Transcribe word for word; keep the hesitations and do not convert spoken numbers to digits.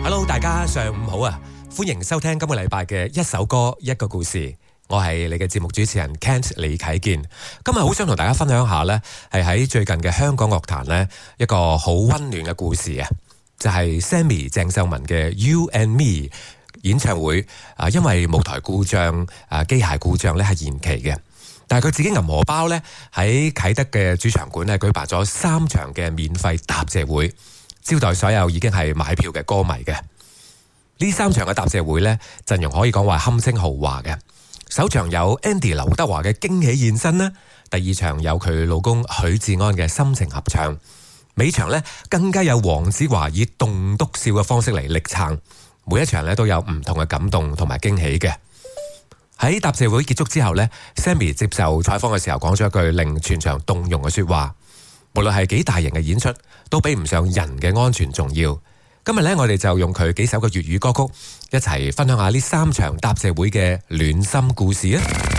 Hello， 大家上午好啊！歡迎收聽今個禮拜嘅一首歌一個故事。我係你嘅節目主持人 Kent 李啟健。今日好想同大家分享下呢，係喺最近嘅香港樂壇呢一個好溫暖嘅故事啊！就係、是、Sammy 鄭秀文嘅 You and Me 演唱會啊，因為舞台故障啊，機械故障呢係延期嘅。但係佢自己銀荷包呢，喺啟德嘅主場館呢舉辦咗三場嘅免費答謝會，招待所有已經係買票嘅歌迷嘅。呢三場嘅答謝會呢，陣容可以講話堪稱豪華嘅。首場有 Andy 劉德華嘅驚喜現身啦，第二場有佢老公許志安嘅深情合唱，尾場呢更加有黃子華以棟篤笑嘅方式嚟力撐，每一場呢都有唔同嘅感動同埋驚喜嘅。喺答謝會結束之後呢， Sammy 接受採訪嘅時候講咗一句令全場動容嘅說話，無論係幾大型嘅演出，都比唔上人嘅安全重要。今日呢，我哋就用佢幾首嘅粵語歌曲一齊分享下呢三場答謝會嘅暖心故事啊！